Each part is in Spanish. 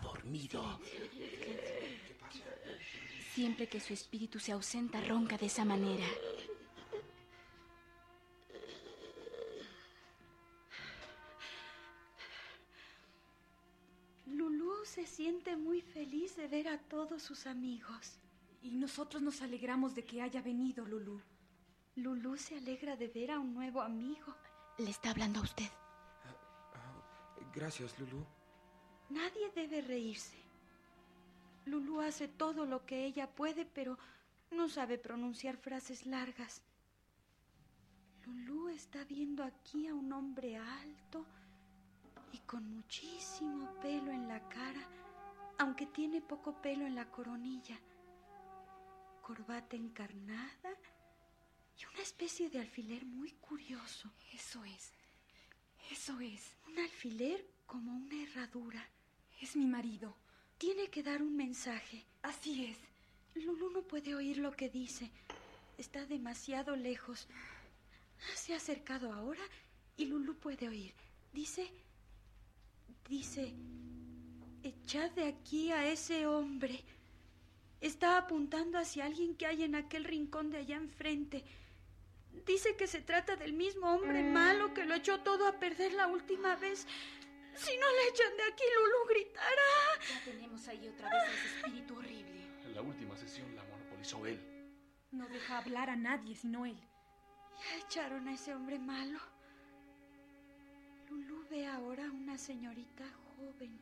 dormido. ¿Qué pasa? Siempre que su espíritu se ausenta, ronca de esa manera. Lulú se siente muy feliz de ver a todos sus amigos. Y nosotros nos alegramos de que haya venido, Lulú. Lulú se alegra de ver a un nuevo amigo. Le está hablando a usted. Gracias, Lulú. Nadie debe reírse. Lulú hace todo lo que ella puede, pero no sabe pronunciar frases largas. Lulú está viendo aquí a un hombre alto y con muchísimo pelo en la cara, aunque tiene poco pelo en la coronilla. Corbata encarnada y una especie de alfiler muy curioso. Eso es. Un alfiler como una herradura. Es mi marido. Tiene que dar un mensaje. Así es. Lulú no puede oír lo que dice. Está demasiado lejos. Se ha acercado ahora y Lulú puede oír. Dice, echad de aquí a ese hombre. Está apuntando hacia alguien que hay en aquel rincón de allá enfrente. Dice que se trata del mismo hombre malo que lo echó todo a perder la última vez. Si no le echan de aquí, Lulú gritará. Ya tenemos ahí otra vez ese espíritu horrible. En la última sesión la monopolizó él. No deja hablar a nadie sino él. Ya echaron a ese hombre malo. Lulú ve ahora a una señorita joven.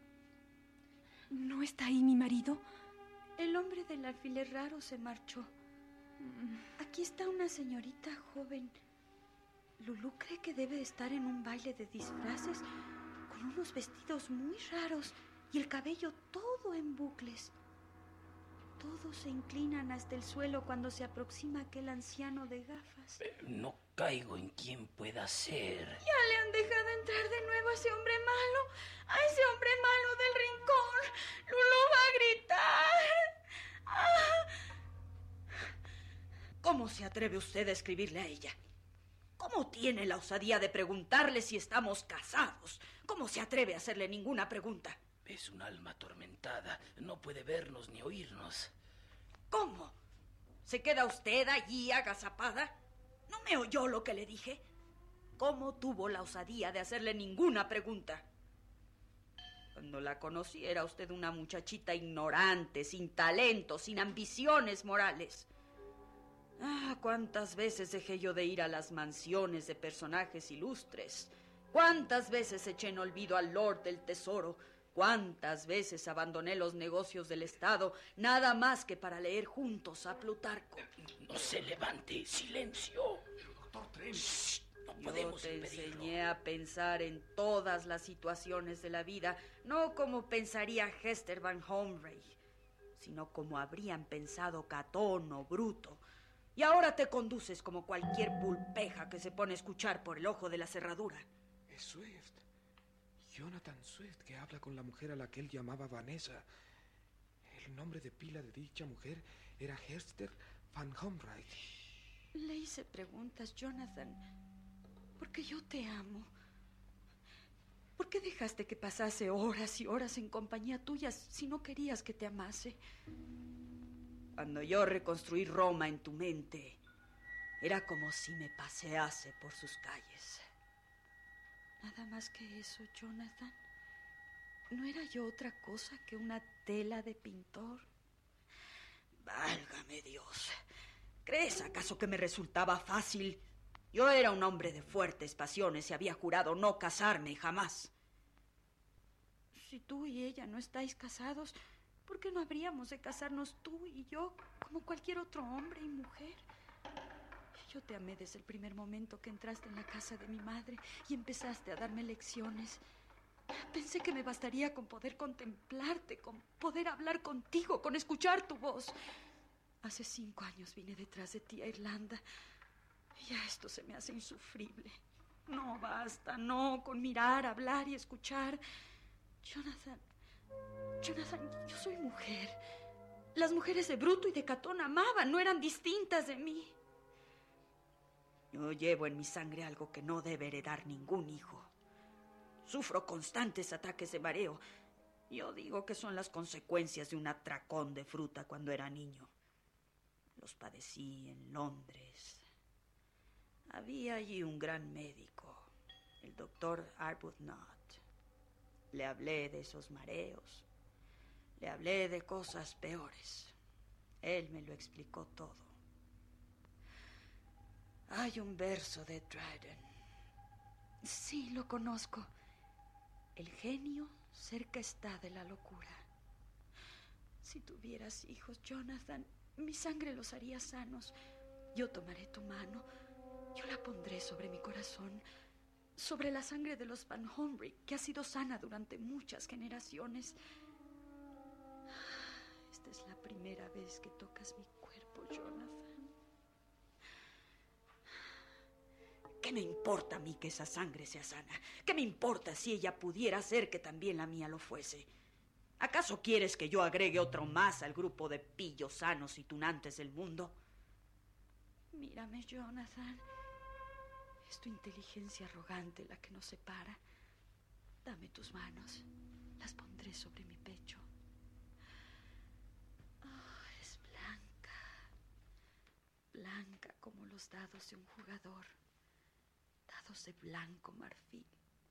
¿No está ahí mi marido? El hombre del alfiler raro se marchó. Aquí está una señorita joven. Lulú cree que debe estar en un baile de disfraces con unos vestidos muy raros y el cabello todo en bucles. Todos se inclinan hasta el suelo cuando se aproxima aquel anciano de gafas. No caigo en quién pueda ser. Ya le han dejado entrar de nuevo a ese hombre malo. A ese hombre malo del rincón. Lulú va a gritar. ¡Ah! ¿Cómo se atreve usted a escribirle a ella? ¿Cómo tiene la osadía de preguntarle si estamos casados? ¿Cómo se atreve a hacerle ninguna pregunta? Es un alma atormentada. No puede vernos ni oírnos. ¿Cómo? ¿Se queda usted allí agazapada? ¿No me oyó lo que le dije? ¿Cómo tuvo la osadía de hacerle ninguna pregunta? Cuando la conocí era usted una muchachita ignorante, sin talento, sin ambiciones morales. Cuántas veces dejé yo de ir a las mansiones de personajes ilustres. Cuántas veces eché en olvido al Lord del Tesoro. Cuántas veces abandoné los negocios del Estado, nada más que para leer juntos a Plutarco. No se levante, silencio. Doctor Trent. No podemos Yo te impedirlo. enseñé a pensar en todas las situaciones de la vida, no como pensaría Hester Van Homrey, sino como habrían pensado Catón o Bruto. Y ahora te conduces como cualquier pulpeja que se pone a escuchar por el ojo de la cerradura. Es Swift. Jonathan Swift, que habla con la mujer a la que él llamaba Vanessa. El nombre de pila de dicha mujer era Hester Van Homrey. Le hice preguntas, Jonathan, porque yo te amo. ¿Por qué dejaste que pasase horas y horas en compañía tuya si no querías que te amase? Cuando yo reconstruí Roma en tu mente, era como si me pasease por sus calles. Nada más que eso, Jonathan. ¿No era yo otra cosa que una tela de pintor? Válgame Dios. ¿Crees acaso que me resultaba fácil? Yo era un hombre de fuertes pasiones y había jurado no casarme jamás. Si tú y ella no estáis casados, ¿por qué no habríamos de casarnos tú y yo como cualquier otro hombre y mujer? Yo te amé desde el primer momento que entraste en la casa de mi madre y empezaste a darme lecciones. Pensé que me bastaría con poder contemplarte, con poder hablar contigo, con escuchar tu voz. Hace 5 años vine detrás de ti a Irlanda y ya esto se me hace insufrible. No basta, no, con mirar, hablar y escuchar. Jonathan, yo soy mujer. Las mujeres de Bruto y de Catón amaban, no eran distintas de mí. Yo llevo en mi sangre algo que no debe heredar ningún hijo. Sufro constantes ataques de mareo Yo digo que son las consecuencias de un atracón de fruta cuando era niño. Los padecí en Londres. Había allí un gran médico, el doctor Arbuthnot. Le hablé de esos mareos. Le hablé de cosas peores. Él me lo explicó todo. Hay un verso de Dryden. Sí, lo conozco. El genio cerca está de la locura. Si tuvieras hijos, Jonathan, mi sangre los haría sanos. Yo tomaré tu mano. Yo la pondré sobre mi corazón, sobre la sangre de los Van Hombrick, que ha sido sana durante muchas generaciones. Esta es la primera vez que tocas mi cuerpo, Jonathan. ¿Qué me importa a mí que esa sangre sea sana? ¿Qué me importa si ella pudiera hacer que también la mía lo fuese? ¿Acaso quieres que yo agregue otro más al grupo de pillos sanos y tunantes del mundo? Mírame, Jonathan. Es tu inteligencia arrogante la que nos separa. Dame tus manos. Las pondré sobre mi pecho. Oh, es blanca. Blanca como los dados de un jugador. Dados de blanco marfil.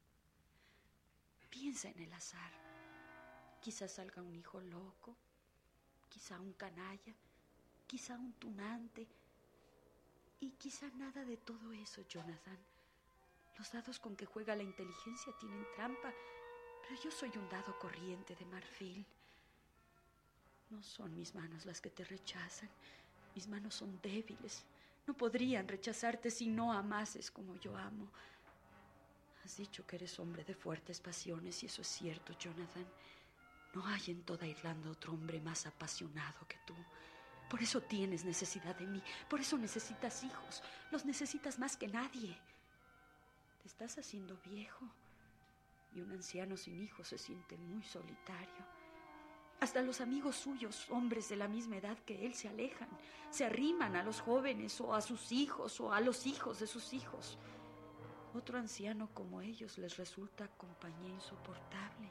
Piensa en el azar. Quizá salga un hijo loco. Quizá un canalla. Quizá un tunante. Y quizá nada de todo eso, Jonathan. Los dados con que juega la inteligencia tienen trampa, pero yo soy un dado corriente de marfil. No son mis manos las que te rechazan. Mis manos son débiles. No podrían rechazarte si no amases como yo amo. Has dicho que eres hombre de fuertes pasiones y eso es cierto, Jonathan. No hay en toda Irlanda otro hombre más apasionado que tú. Por eso tienes necesidad de mí. Por eso necesitas hijos. Los necesitas más que nadie. Te estás haciendo viejo. Y un anciano sin hijos se siente muy solitario. Hasta los amigos suyos, hombres de la misma edad que él, se alejan. Se arriman a los jóvenes o a sus hijos o a los hijos de sus hijos. Otro anciano como ellos les resulta compañía insoportable.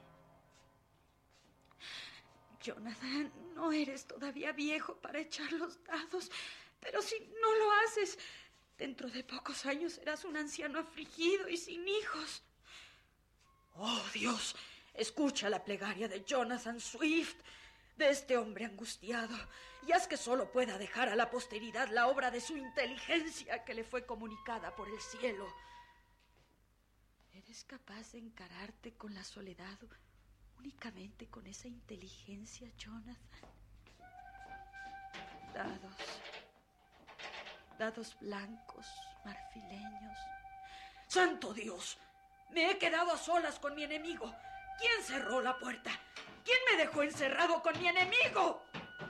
Jonathan, no eres todavía viejo para echar los dados, pero si no lo haces, dentro de pocos años serás un anciano afligido y sin hijos. Oh, Dios, escucha la plegaria de Jonathan Swift, de este hombre angustiado, y haz que solo pueda dejar a la posteridad la obra de su inteligencia que le fue comunicada por el cielo. ¿Eres capaz de encararte con la soledad únicamente con esa inteligencia, Jonathan? Dados blancos, marfileños. ¡Santo Dios! Me he quedado a solas con mi enemigo. ¿Quién cerró la puerta? ¿Quién me dejó encerrado con mi enemigo?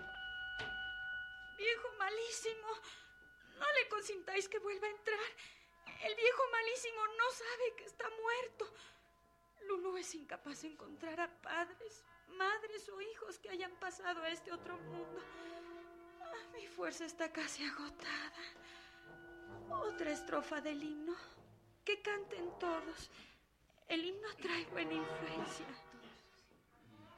Viejo malísimo, no le consintáis que vuelva a entrar. El viejo malísimo no sabe que está muerto. Lulú es incapaz de encontrar a padres, madres o hijos que hayan pasado a este otro mundo. Mi fuerza está casi agotada. Otra estrofa del himno. Que canten todos. El himno trae buena influencia.